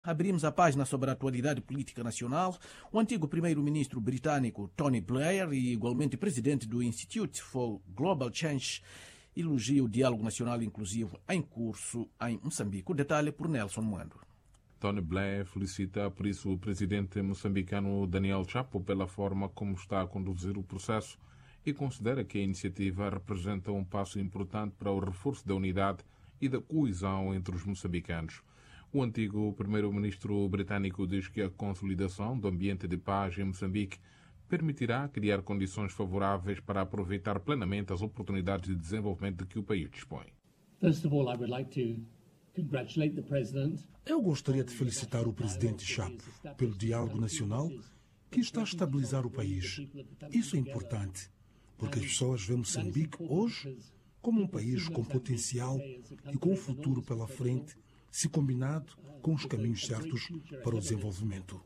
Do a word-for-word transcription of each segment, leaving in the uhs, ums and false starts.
Abrimos a página sobre a atualidade política nacional. O antigo primeiro-ministro britânico Tony Blair e igualmente presidente do Institute for Global Change elogia o diálogo nacional inclusivo em curso em Moçambique. O detalhe por Nelson Moando. Tony Blair felicita por isso o presidente moçambicano Daniel Chapo pela forma como está a conduzir o processo e considera que a iniciativa representa um passo importante para o reforço da unidade e da coesão entre os moçambicanos. O antigo primeiro-ministro britânico diz que a consolidação do ambiente de paz em Moçambique permitirá criar condições favoráveis para aproveitar plenamente as oportunidades de desenvolvimento de que o país dispõe. Eu gostaria de felicitar o presidente Chapo pelo diálogo nacional que está a estabilizar o país. Isso é importante, porque as pessoas veem Moçambique hoje como um país com potencial e com um futuro pela frente, se combinado com os caminhos certos para o desenvolvimento.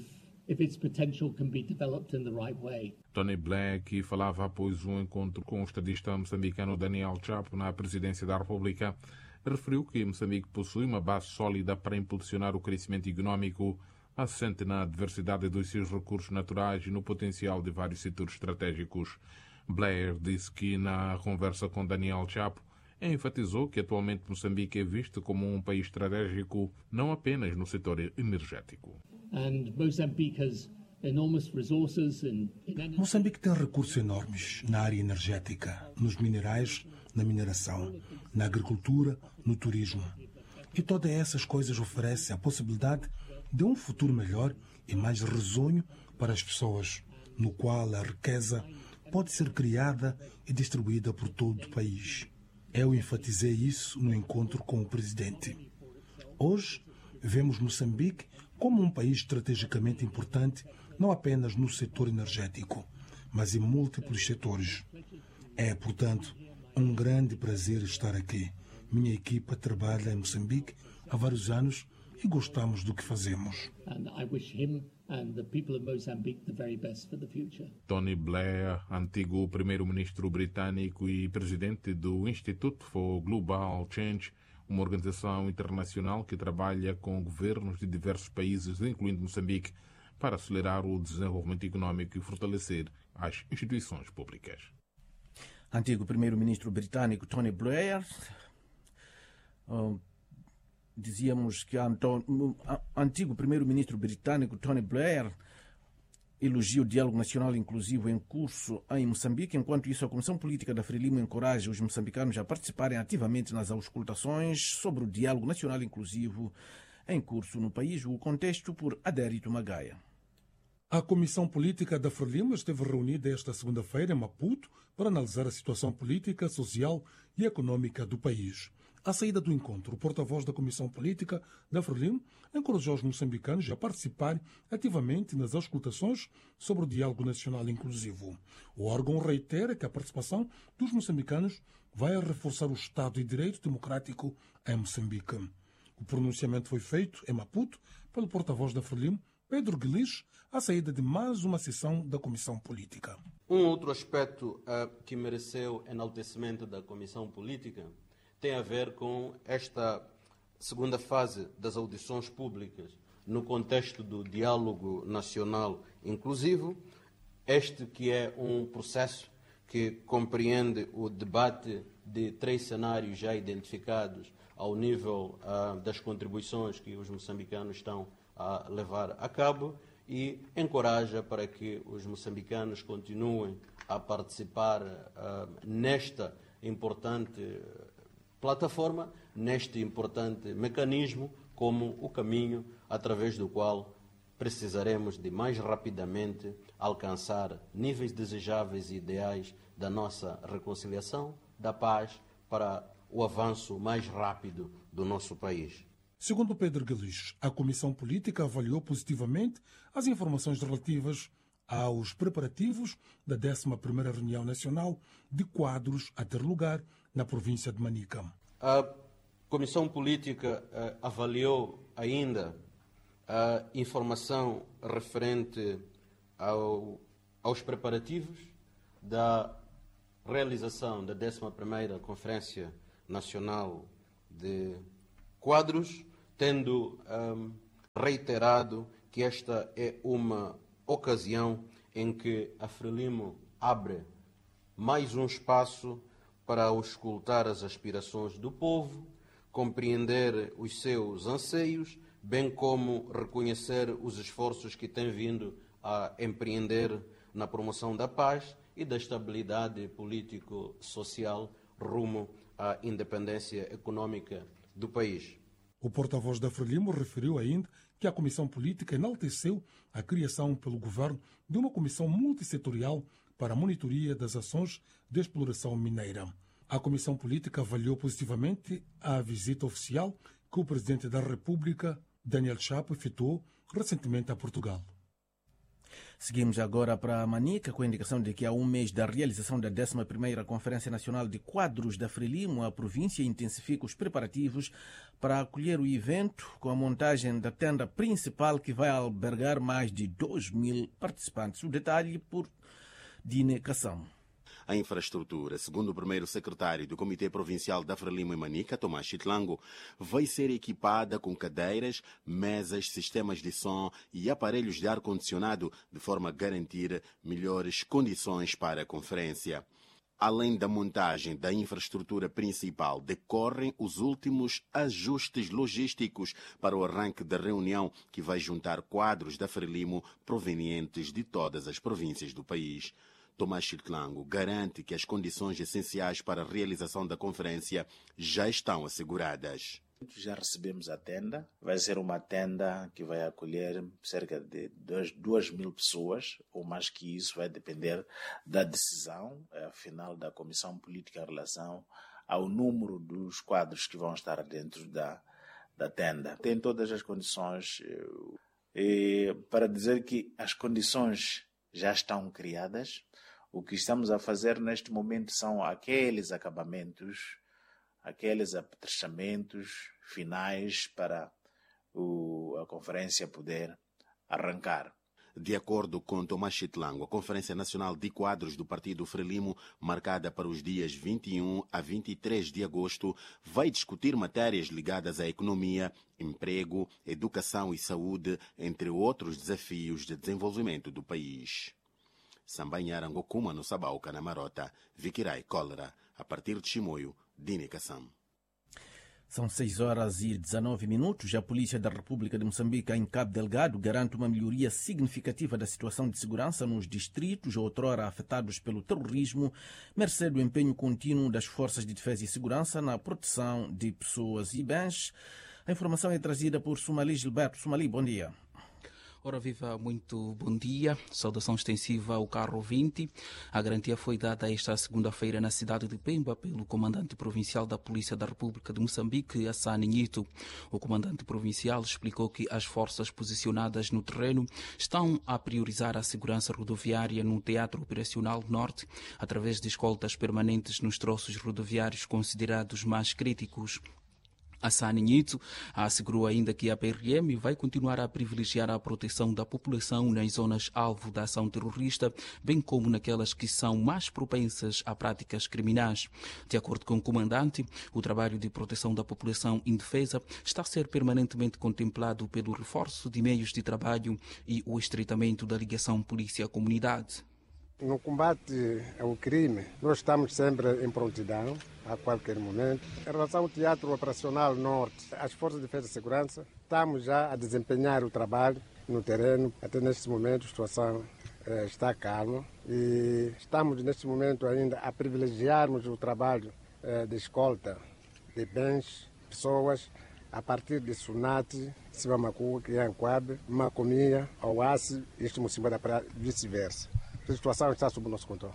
Tony Blair, que falava após um encontro com o estadista moçambicano Daniel Chapo na presidência da República, referiu que Moçambique possui uma base sólida para impulsionar o crescimento económico, assente na diversidade dos seus recursos naturais e no potencial de vários setores estratégicos. Blair disse que, na conversa com Daniel Chapo, enfatizou que atualmente Moçambique é visto como um país estratégico, não apenas no setor energético. Moçambique tem recursos enormes na área energética, nos minerais, na mineração, na agricultura, no turismo. E todas essas coisas oferecem a possibilidade de um futuro melhor e mais risonho para as pessoas, no qual a riqueza pode ser criada e distribuída por todo o país. Eu enfatizei isso no encontro com o presidente. Hoje, vemos Moçambique como um país estrategicamente importante, não apenas no setor energético, mas em múltiplos setores. É, portanto, um grande prazer estar aqui. Minha equipa trabalha em Moçambique há vários anos e gostamos do que fazemos. Tony Blair, antigo primeiro-ministro britânico e presidente do Institute for Global Change, uma organização internacional que trabalha com governos de diversos países, incluindo Moçambique, para acelerar o desenvolvimento económico e fortalecer as instituições públicas. Antigo primeiro-ministro britânico Tony Blair. Uh, dizíamos que o antigo primeiro-ministro britânico Tony Blair elogia o diálogo nacional inclusivo em curso em Moçambique. Enquanto isso, a Comissão Política da Frelimo encoraja os moçambicanos a participarem ativamente nas auscultações sobre o diálogo nacional inclusivo em curso no país. O contexto por Adérito Magaia. A Comissão Política da Frelimo esteve reunida esta segunda-feira em Maputo para analisar a situação política, social e econômica do país. À saída do encontro, o porta-voz da Comissão Política da Frelimo encorajou os moçambicanos a participarem ativamente nas auscultações sobre o diálogo nacional inclusivo. O órgão reitera que a participação dos moçambicanos vai reforçar o Estado de Direito Democrático em Moçambique. O pronunciamento foi feito em Maputo pelo porta-voz da Frelimo, Pedro Guelis, à saída de mais uma sessão da Comissão Política. Um outro aspecto uh, que mereceu enaltecimento da Comissão Política tem a ver com esta segunda fase das audições públicas no contexto do diálogo nacional inclusivo, este que é um processo que compreende o debate de três cenários já identificados ao nível uh, das contribuições que os moçambicanos estão a levar a cabo e encoraja para que os moçambicanos continuem a participar uh, nesta importante plataforma, neste importante mecanismo, como o caminho através do qual precisaremos de mais rapidamente alcançar níveis desejáveis e ideais da nossa reconciliação, da paz, para o avanço mais rápido do nosso país. Segundo Pedro Guelis, a Comissão Política avaliou positivamente as informações relativas aos preparativos da décima primeira Reunião Nacional de Quadros a ter lugar na província de Manica. A Comissão Política uh, avaliou ainda a informação referente ao, aos preparativos da realização da décima primeira Conferência Nacional de Quadros, tendo um, reiterado que esta é uma ocasião em que a Frelimo abre mais um espaço para auscultar as aspirações do povo, compreender os seus anseios, bem como reconhecer os esforços que tem vindo a empreender na promoção da paz e da estabilidade político-social rumo à independência econômica do país. O porta-voz da Frelimo referiu ainda que a Comissão Política enalteceu a criação pelo governo de uma comissão multissetorial para a monitoria das ações de exploração mineira. A Comissão Política avaliou positivamente a visita oficial que o Presidente da República, Daniel Chapo, efetuou recentemente a Portugal. Seguimos agora para Manica, com a indicação de que há um mês da realização da décima primeira Conferência Nacional de Quadros da Frelimo, a província intensifica os preparativos para acolher o evento com a montagem da tenda principal que vai albergar mais de dois mil participantes. O detalhe por Dine Kassam. A infraestrutura, segundo o primeiro secretário do Comitê Provincial da Frelimo e Manica, Tomás Chitlango, vai ser equipada com cadeiras, mesas, sistemas de som e aparelhos de ar-condicionado, de forma a garantir melhores condições para a conferência. Além da montagem da infraestrutura principal, decorrem os últimos ajustes logísticos para o arranque da reunião, que vai juntar quadros da Frelimo provenientes de todas as províncias do país. Tomás Chitlango garante que as condições essenciais para a realização da conferência já estão asseguradas. Já recebemos a tenda. Vai ser uma tenda que vai acolher cerca de duas mil pessoas, ou mais que isso, vai depender da decisão eh, final da Comissão Política em relação ao número dos quadros que vão estar dentro da, da tenda. Tem todas as condições eh, para dizer que as condições já estão criadas. O que estamos a fazer neste momento são aqueles acabamentos, aqueles apetrechamentos finais para o, a conferência poder arrancar. De acordo com Tomás Chitlango, a Conferência Nacional de Quadros do Partido Frelimo, marcada para os dias vinte e um a vinte e três de agosto, vai discutir matérias ligadas à economia, emprego, educação e saúde, entre outros desafios de desenvolvimento do país. Sambanharango Kuma no Sabauca, na Marota, Vikirai Cólera, a partir de Chimoio, Dine Kassam. São seis horas e dezenove minutos. A Polícia da República de Moçambique, em Cabo Delgado, garante uma melhoria significativa da situação de segurança nos distritos outrora afetados pelo terrorismo, mercê do empenho contínuo das Forças de Defesa e Segurança na proteção de pessoas e bens. A informação é trazida por Sumali Gilberto. Sumali, bom dia. Ora viva, muito bom dia. Saudação extensiva ao carro vinte. A garantia foi dada esta segunda-feira na cidade de Pemba pelo comandante provincial da Polícia da República de Moçambique, Assani Nhito. O comandante provincial explicou que as forças posicionadas no terreno estão a priorizar a segurança rodoviária no Teatro Operacional Norte, através de escoltas permanentes nos troços rodoviários considerados mais críticos. Assani Nhito assegurou ainda que a P R M vai continuar a privilegiar a proteção da população nas zonas alvo da ação terrorista, bem como naquelas que são mais propensas a práticas criminais. De acordo com o comandante, o trabalho de proteção da população indefesa está a ser permanentemente contemplado pelo reforço de meios de trabalho e o estreitamento da ligação polícia-comunidade. No combate ao crime, nós estamos sempre em prontidão, a qualquer momento. Em relação ao Teatro Operacional Norte, as Forças de Defesa e Segurança, estamos já a desempenhar o trabalho no terreno. Até neste momento a situação eh, está calma e estamos neste momento ainda a privilegiarmos o trabalho eh, de escolta de bens, pessoas, a partir de Sunati, Sibamacu, Quianquabe, Macomia, Oasi e este Mocimba da Praia, vice-versa. A situação está sob o nosso controle.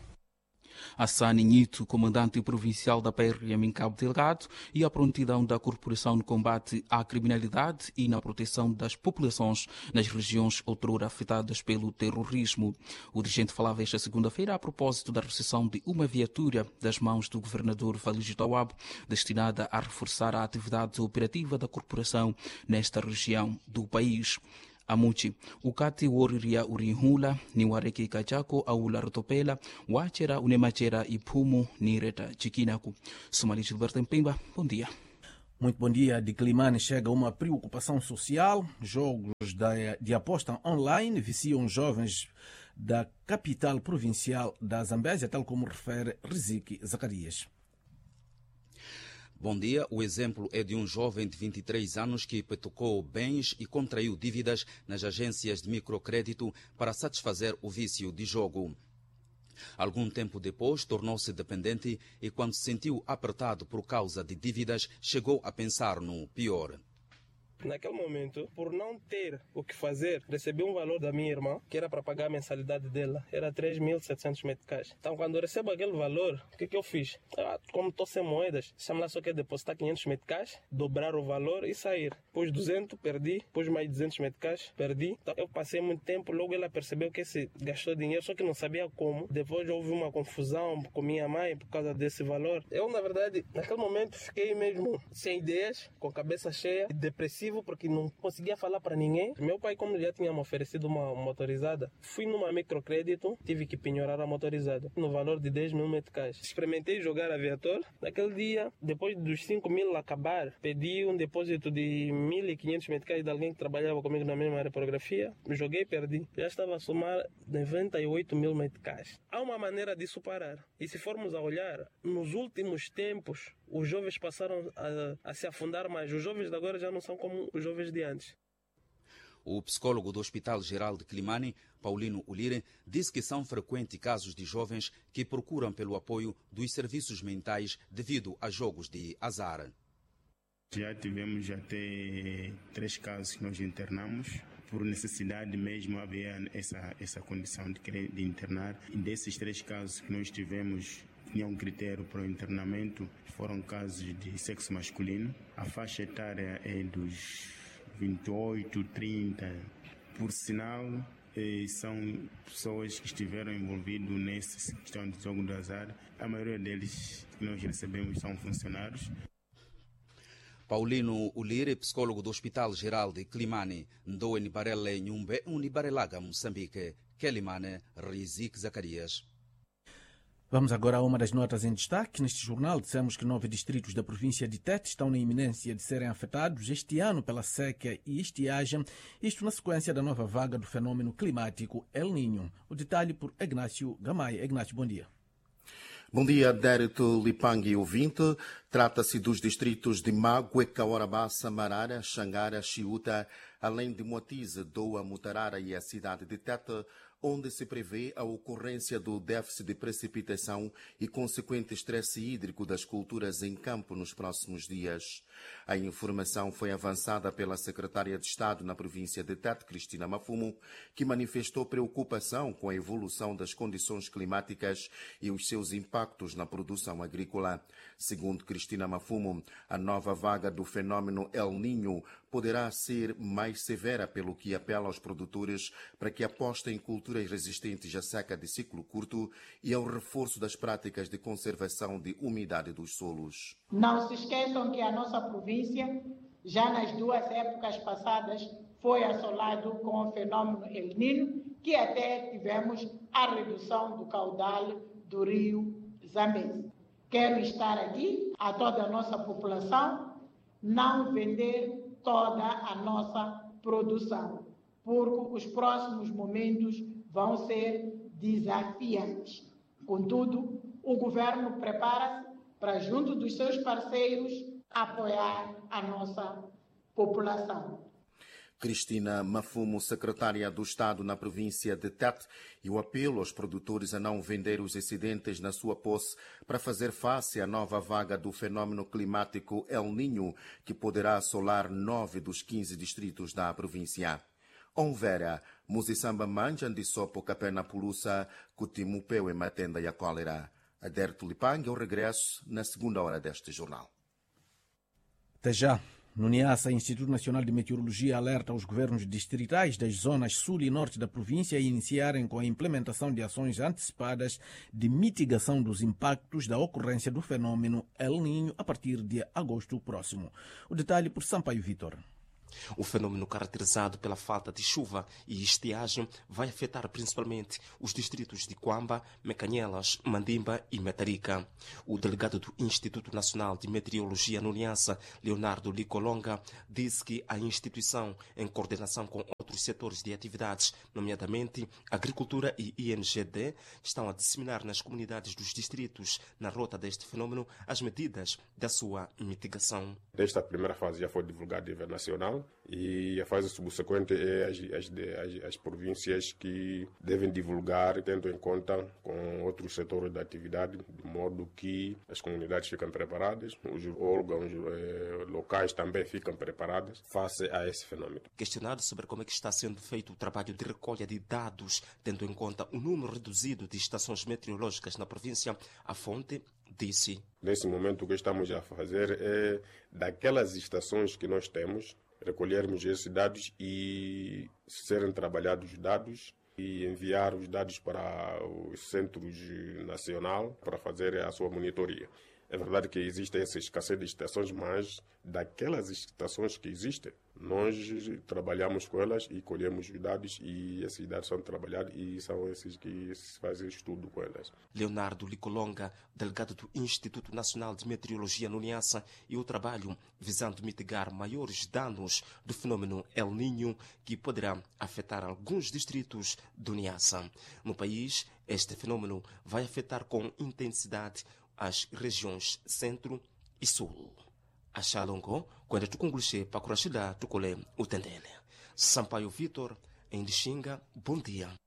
Assani Nhito, comandante provincial da P R M em Cabo Delgado, e a prontidão da corporação no combate à criminalidade e na proteção das populações nas regiões outrora afetadas pelo terrorismo. O dirigente falava esta segunda-feira a propósito da recepção de uma viatura das mãos do governador Valígio Tawabo, destinada a reforçar a atividade operativa da corporação nesta região do país. Amuchi, ukati woriria urinhula ni wareki kachako au larotopela wachera unemachera ipumu ni reta chikinaku. Sumali Gilberto em Pemba, bom dia. Muito bom dia. De Climane chega uma preocupação social. Jogos jogos de aposta online viciam jovens da capital provincial da Zambésia, tal como refere Riziki Zacarias. Bom dia. O exemplo é de um jovem de vinte e três anos que petocou bens e contraiu dívidas nas agências de microcrédito para satisfazer o vício de jogo. Algum tempo depois, tornou-se dependente e, quando se sentiu apertado por causa de dívidas, chegou a pensar no pior. Naquele momento, por não ter o que fazer, recebi um valor da minha irmã, que era para pagar a mensalidade dela. Era três mil e setecentos meticais. Então, quando eu recebo aquele valor, o que, que eu fiz? Ah, como estou sem moedas, chama lá só que é depositar quinhentos meticais, dobrar o valor e sair. Pus duzentos, perdi. Pus mais duzentos meticais, perdi. Então, eu passei muito tempo, logo ela percebeu que se gastou dinheiro, só que não sabia como. Depois houve uma confusão com minha mãe por causa desse valor. Eu, na verdade, naquele momento, fiquei mesmo sem ideias, com a cabeça cheia, depressivo, porque não conseguia falar para ninguém. Meu pai, como já tinha me oferecido uma motorizada, fui numa microcrédito, tive que penhorar a motorizada no valor de dez mil meticais. Experimentei jogar aviator. Naquele dia, depois dos cinco mil acabar, pedi um depósito de mil e quinhentos meticais de alguém que trabalhava comigo na mesma aeroporografia. Joguei e perdi. Já estava a somar noventa e oito mil meticais. Há uma maneira disso parar. E se formos a olhar, nos últimos tempos, os jovens passaram a, a se afundar mais. Os jovens de agora já não são como os jovens de antes. O psicólogo do Hospital Geral de Climane, Paulino Ulire, disse que são frequentes casos de jovens que procuram pelo apoio dos serviços mentais devido a jogos de azar. Já tivemos até três casos que nós internamos. Por necessidade mesmo havia essa, essa condição de, de internar. E desses três casos que nós tivemos, tinha um critério para o internamento, foram casos de sexo masculino. A faixa etária é dos vinte e oito, trinta. Por sinal, eh, são pessoas que estiveram envolvidas nessa questão de jogo do azar. A maioria deles que nós recebemos são funcionários. Paulino Ulire, psicólogo do Hospital Geral de Climane, Ndoe Nibarele Nhumbe, Unibarelaga, Moçambique, Quelimane, Riziki Zacarias. Vamos agora a uma das notas em destaque. Neste jornal dissemos que nove distritos da província de Tete estão na iminência de serem afetados este ano pela seca e estiagem, isto na sequência da nova vaga do fenômeno climático El Niño. O detalhe por Ignácio Gamay. Ignácio, bom dia. Bom dia, Dérito Lipang e ouvinte. Trata-se dos distritos de Mague, Caorabá, Samarara, Xangara, Chiuta, além de Moatize, Doa, Mutarara e a cidade de Tete, onde se prevê a ocorrência do déficit de precipitação e consequente estresse hídrico das culturas em campo nos próximos dias. A informação foi avançada pela secretária de Estado na província de Tete, Cristina Mafumo, que manifestou preocupação com a evolução das condições climáticas e os seus impactos na produção agrícola. Segundo Cristina Mafumo, a nova vaga do fenômeno El Niño poderá ser mais severa, pelo que apela aos produtores para que apostem em culturas resistentes à seca de ciclo curto e ao reforço das práticas de conservação de umidade dos solos. Não se esqueçam que a nossa província, já nas duas épocas passadas, foi assolado com o fenômeno El Niño, que até tivemos a redução do caudal do rio Zambésia. Quero estar aqui a toda a nossa população, não vender toda a nossa produção, porque os próximos momentos vão ser desafiantes. Contudo, o governo prepara-se para, junto dos seus parceiros, apoiar a nossa população. Cristina Mafumo, secretária do Estado na província de Tete, e o apelo aos produtores a não vender os excedentes na sua posse para fazer face à nova vaga do fenômeno climático El Niño, que poderá assolar nove dos quinze distritos da província. Onvera, Musisamba Manjan de Sopo Capena Pulusa, Cutimupeu e Matenda e a Cólera. Aderto Lipang, eu regresso na segunda hora deste jornal. Até já. No NIASA, Instituto Nacional de Meteorologia alerta os governos distritais das zonas sul e norte da província a iniciarem com a implementação de ações antecipadas de mitigação dos impactos da ocorrência do fenômeno El Niño a partir de agosto próximo. O detalhe por Sampaio Vitor. O fenômeno caracterizado pela falta de chuva e estiagem vai afetar principalmente os distritos de Quamba, Mecanhelas, Mandimba e Metarica. O delegado do Instituto Nacional de Meteorologia no Niassa, Leonardo Licolonga, disse que a instituição, em coordenação com outros setores de atividades, nomeadamente agricultura e I N G D, estão a disseminar nas comunidades dos distritos, na rota deste fenômeno, as medidas da sua mitigação. Desta primeira fase já foi divulgada a nível nacional e a fase subsequente é as, as, as, as províncias que devem divulgar, tendo em conta com outros setores da atividade, de modo que as comunidades ficam preparadas, os órgãos eh, locais também ficam preparados face a esse fenômeno. Questionado sobre como é que está sendo feito o trabalho de recolha de dados, tendo em conta o número reduzido de estações meteorológicas na província, a fonte disse: Nesse momento o que estamos a fazer é, daquelas estações que nós temos, recolhermos esses dados e serem trabalhados os dados e enviar os dados para os centros nacional para fazer a sua monitoria. É verdade que existe essa escassez de estações, mas daquelas estações que existem, nós trabalhamos com elas e colhemos os dados e esses dados são trabalhados e são esses que se fazem estudo com elas. Leonardo Licolonga, delegado do Instituto Nacional de Meteorologia no Niassa, e o trabalho visando mitigar maiores danos do fenômeno El Niño que poderá afetar alguns distritos do Niassa. No país, este fenômeno vai afetar com intensidade as regiões centro e sul. Achalongo, quando tu concluir para curashida, tu colhe o tendele. Sampaio Vitor, em Lixinga, bom dia.